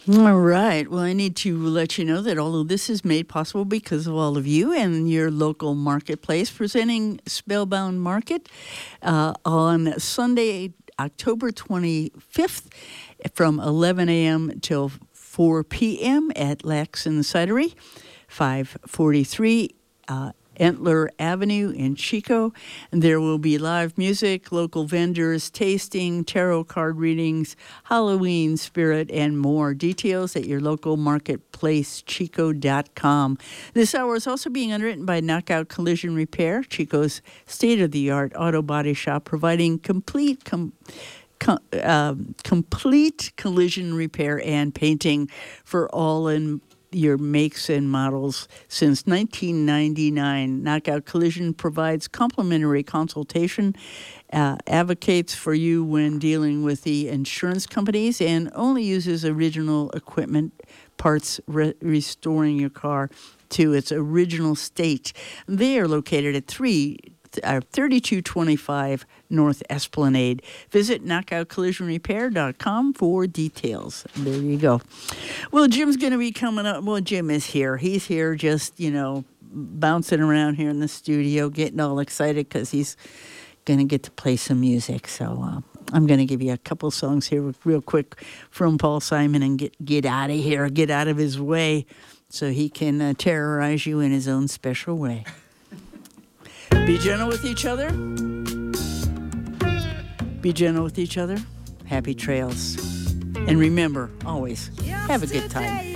All right. Well, I need to let you know that although this is made possible because of all of you and your local marketplace, presenting Spellbound Market on Sunday, October 25th from 11 a.m. till 4 p.m. at Laxon Cidery, 543 Entler Avenue in Chico. And there will be live music, local vendors, tasting, tarot card readings, Halloween spirit, and more. Details at your local marketplace, chico.com. This hour is also being underwritten by Knockout Collision Repair, Chico's state-of-the-art auto body shop, providing complete collision repair and painting for all in your makes and models since 1999. Knockout Collision provides complimentary consultation, advocates for you when dealing with the insurance companies, and only uses original equipment parts, restoring your car to its original state. They are located at 3225 North Esplanade. Visit knockoutcollisionrepair.com for details. There you go. Well, Jim's going to be coming up. Well, Jim is here. He's here just, bouncing around here in the studio, getting all excited because he's going to get to play some music. So I'm going to give you a couple songs here real quick from Paul Simon and get out of here, get out of his way so he can terrorize you in his own special way. Be gentle with each other. Be gentle with each other. Happy trails. And remember, always, have a good time.